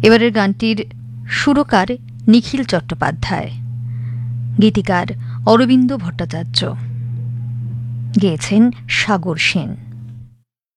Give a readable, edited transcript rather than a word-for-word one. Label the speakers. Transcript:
Speaker 1: এবারের গানটির সুরকার নিখিল চট্টোপাধ্যায়, গীতিকার অরবিন্দ ভট্টাচার্য, গেয়েছেন সাগর সেন।